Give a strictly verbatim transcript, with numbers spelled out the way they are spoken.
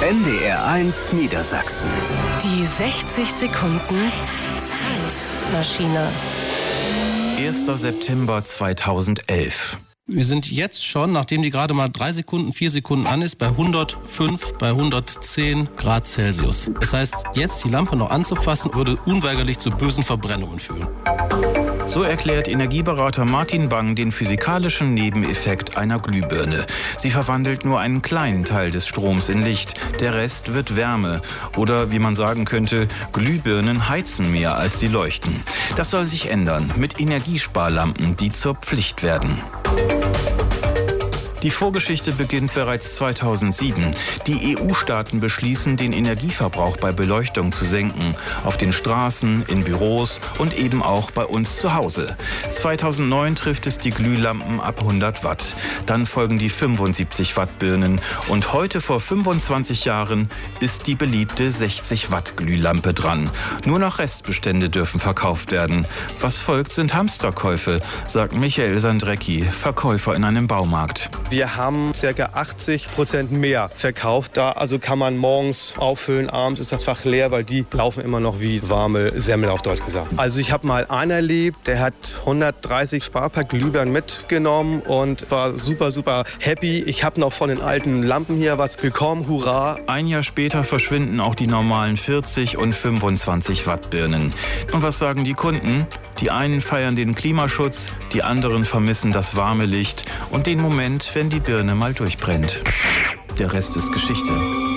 N D R eins Niedersachsen. Die sechzig Sekunden Zeitmaschine. erster September zweitausendelf. Wir sind jetzt schon, nachdem die gerade mal drei Sekunden, vier Sekunden an ist, bei hundertfünf, bei hundertzehn Grad Celsius. Das heißt, jetzt die Lampe noch anzufassen, würde unweigerlich zu bösen Verbrennungen führen. So erklärt Energieberater Martin Bang den physikalischen Nebeneffekt einer Glühbirne. Sie verwandelt nur einen kleinen Teil des Stroms in Licht. Der Rest wird Wärme. Oder wie man sagen könnte, Glühbirnen heizen mehr, als sie leuchten. Das soll sich ändern mit Energiesparlampen, die zur Pflicht werden. Die Vorgeschichte beginnt bereits zweitausendsieben. Die E U-Staaten beschließen, den Energieverbrauch bei Beleuchtung zu senken. Auf den Straßen, in Büros und eben auch bei uns zu Hause. zweitausendneun trifft es die Glühlampen ab hundert Watt. Dann folgen die fünfundsiebzig Watt Birnen. Und heute vor fünfundzwanzig Jahren ist die beliebte sechzig Watt Glühlampe dran. Nur noch Restbestände dürfen verkauft werden. Was folgt, sind Hamsterkäufe, sagt Michael Sandrecki, Verkäufer in einem Baumarkt. Wir haben ca. achtzig Prozent mehr verkauft. Da also kann man morgens auffüllen, abends ist das Fach leer, weil die laufen immer noch wie warme Semmel auf Deutsch gesagt. Also ich habe mal einen erlebt, der hat hundertdreißig Sparpack Glühbirnen mitgenommen und war super, super happy. Ich habe noch von den alten Lampen hier was bekommen, hurra. Ein Jahr später verschwinden auch die normalen vierzig und fünfundzwanzig Watt Birnen. Und was sagen die Kunden? Die einen feiern den Klimaschutz, die anderen vermissen das warme Licht und den Moment, wenn die Birne mal durchbrennt. Der Rest ist Geschichte.